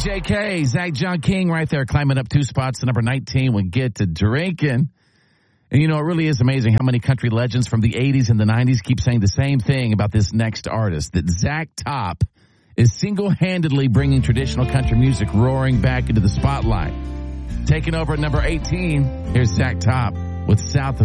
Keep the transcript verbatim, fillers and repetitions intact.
J K, Zach John King right there climbing up two spots to number nineteen. We get to drinking. And, you know, it really is amazing how many country legends from the eighties and the nineties keep saying the same thing about this next artist, that Zach Top is single-handedly bringing traditional country music roaring back into the spotlight. Taking over at number eighteen, here's Zach Top with South of